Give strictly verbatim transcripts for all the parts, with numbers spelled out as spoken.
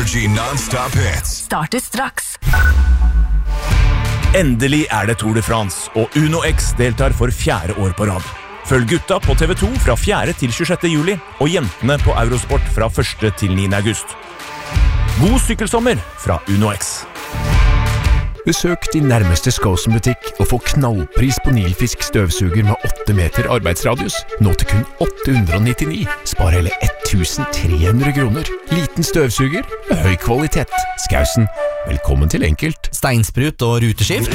Energy non-stop hits. Starter straks. Endelig er det Tour de France, og Uno X deltar for fjerde år på rad. Følg gutta på T V to fra fjerde til tjuesjette juli, og jentene på Eurosport fra første til niende august. God sykkelsommer fra Uno X. Besøk din nærmeste Skåsen-butikk og få knallpris på Nilfisk støvsuger med åtte meter arbeidsradius. Nå til kun åtte hundre nittini. Spar hele tusen tre hundre kroner. Liten støvsuger med høy kvalitet. Skausen, velkommen til enkelt. Steinsprut og ruteskift.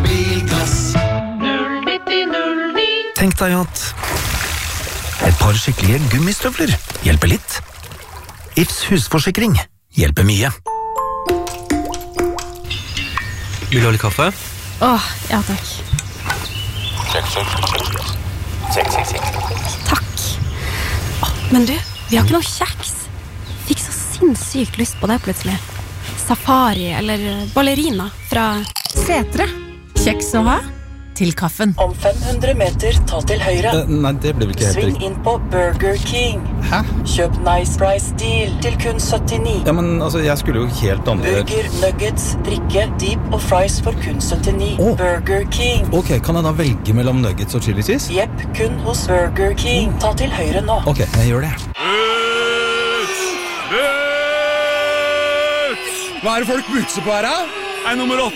Tenk deg at et par skikkelige gummistøvler hjelper litt. Ifs husforsikring hjelper mye. Vil du ha litt kaffe? Åh, ja takk. Sjekk, sjekk. Sjekk, sjekk, sjekk. Takk. Åh, men du, vi har ikke noe kjeks. Fikk så sinnssykt lyst på det plutselig. Safari eller ballerina fra Setre. Kjeks å ha til kaffen. Om fem hundre meter, ta til høyre. Uh, nei, det blir vel ikke helt Sving riktig. inn på Burger King. Hæ? Kjøp Nice Price Deal til kun syttini. Ja, men altså, jeg skulle jo helt andre... Burger, nuggets, drikke, deep og fries for kun syttini. Åh. Burger King. Ok, kan jeg da velge mellom nuggets og chili cheese? Jepp, kun hos Burger King. Ta til høyre nå. Ok, jeg gjør det. Hva er det folk bukser på her, da? Er nummer åtte.